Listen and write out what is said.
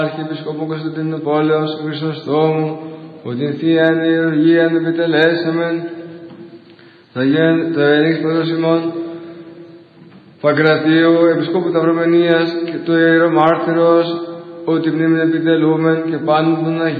Αρχιεπισκόπου Κωνσταντίνου Πόλεως Χρυσοστόμου, ότι την Θεία Ενεργία επιτελέσαμεν, τα Ενίξ Παντός Παγκρατίου, Επισκόπου Ταυρομενίας και του Ιερομάρτυρος, ότι μνήμην επιτελούμεν και πάντων των Αγίων